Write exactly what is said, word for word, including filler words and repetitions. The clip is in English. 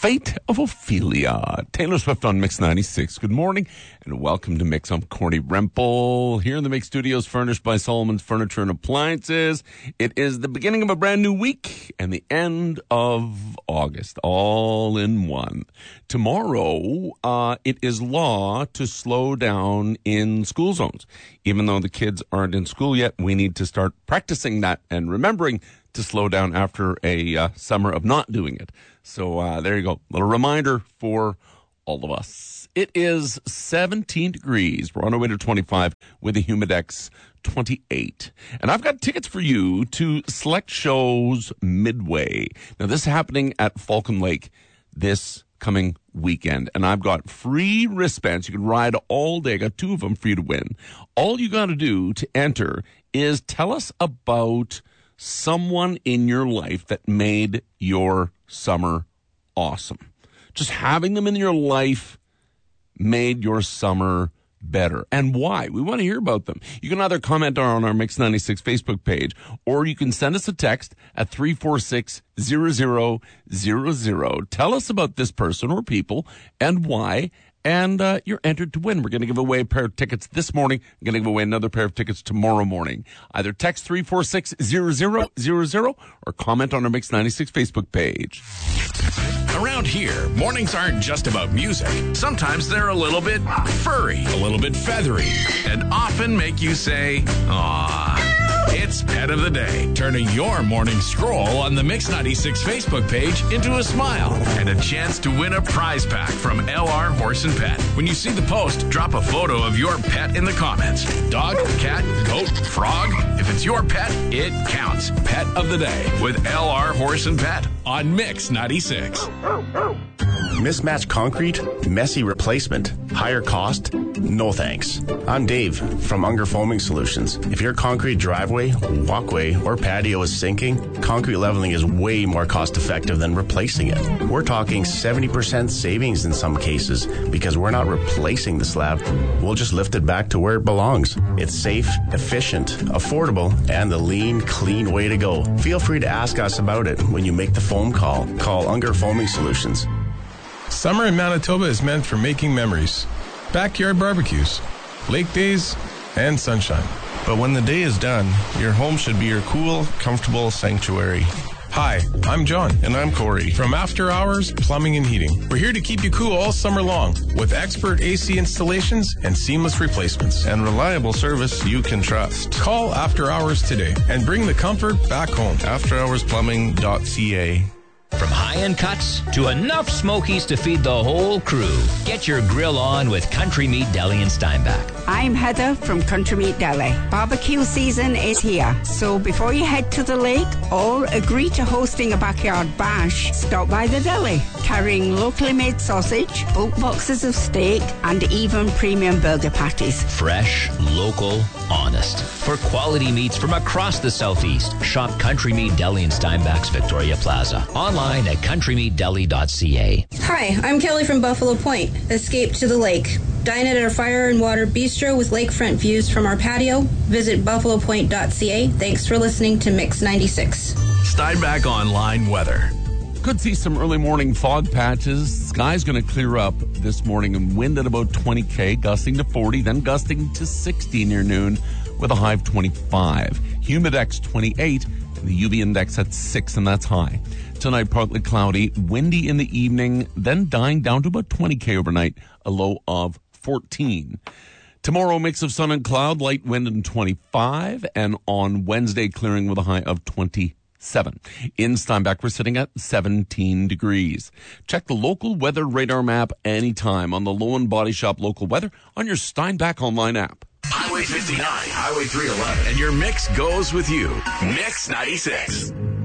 Fate of Ophelia. Taylor Swift on Mix ninety-six. Good morning and welcome to Mix. I'm Corny Rempel here in the Mix Studios, furnished by Solomon's Furniture and Appliances. It is the beginning of a brand new week and the end of August, all in one. Tomorrow, uh, it is law to slow down in school zones. Even though the kids aren't in school yet, we need to start practicing that and remembering to slow down after a uh, summer of not doing it. So uh, there you go. A little reminder for all of us. It is seventeen degrees. We're on our way to twenty-five with a Humidex twenty-eight. And I've got tickets for you to select shows Midway. Now, this is happening at Falcon Lake this coming weekend. And I've got free wristbands. You can ride all day. I got two of them for you to win. All you got to do to enter is tell us about someone in your life that made your summer awesome. Just having them in your life made your summer better. And why? We want to hear about them. You can either comment on our Mix ninety-six Facebook page, or you can send us a text at three four six, zero zero zero zero. Tell us about this person or people and why. And uh, you're entered to win. We're going to give away a pair of tickets this morning. I'm going to give away another pair of tickets tomorrow morning. Either text three four six, zero zero zero zero or comment on our Mix ninety-six Facebook page. Around here, mornings aren't just about music. Sometimes they're a little bit furry, a little bit feathery, and often make you say, aww. It's Pet of the Day, turning your morning scroll on the Mix ninety-six Facebook page into a smile and a chance to win a prize pack from L R Horse and Pet. When you see the post, drop a photo of your pet in the comments. Dog, cat, goat, frog. If it's your pet, it counts. Pet of the Day with L R Horse and Pet on Mix ninety-six. Mismatched concrete, messy replacement, higher cost? No thanks. I'm Dave from Unger Foaming Solutions. If your concrete driveway, walkway, or patio is sinking, concrete leveling is way more cost effective than replacing it. We're talking seventy percent savings in some cases because we're not replacing the slab. We'll just lift it back to where it belongs. It's safe, efficient, affordable, and the lean, clean way to go. Feel free to ask us about it when you make the foam call. Call Unger Foaming Solutions. Summer in Manitoba is meant for making memories. Backyard barbecues, lake days, and sunshine. But when the day is done, your home should be your cool, comfortable sanctuary. Hi, I'm John. And I'm Corey. From After Hours Plumbing and Heating. We're here to keep you cool all summer long with expert A C installations and seamless replacements. And reliable service you can trust. Call After Hours today and bring the comfort back home. after hours plumbing dot c a. From high-end cuts to enough smokies to feed the whole crew. Get your grill on with Country Meat Deli in Steinbach. I'm Heather from Country Meat Deli. Barbecue season is here. So before you head to the lake or agree to hosting a backyard bash, stop by the deli. Carrying locally made sausage, bulk boxes of steak, and even premium burger patties. Fresh, local, honest. For quality meats from across the Southeast, shop Country Meat Deli in Steinbach's Victoria Plaza. Online at country meat deli dot c a. Hi, I'm Kelly from Buffalo Point. Escape to the lake. Dine at our fire and water bistro with lakefront views from our patio. Visit buffalo point dot c a. Thanks for listening to Mix ninety-six. Steinbach Online weather. Could see some early morning fog patches. Sky's going to clear up this morning and wind at about twenty K, gusting to forty, then gusting to sixty near noon with a high of twenty-five. Humidex twenty-eight, and the U V index at six, and that's high. Tonight, partly cloudy, windy in the evening, then dying down to about twenty K overnight, a low of fourteen. Tomorrow, mix of sun and cloud, light wind and twenty-five, and on Wednesday, clearing with a high of twenty-seven. In Steinbach, we're sitting at seventeen degrees. Check the local weather radar map anytime on the Lowen Body Shop local weather on your Steinbach online app. Highway fifty-nine, Highway three eleven, and your mix goes with you. Mix ninety-six.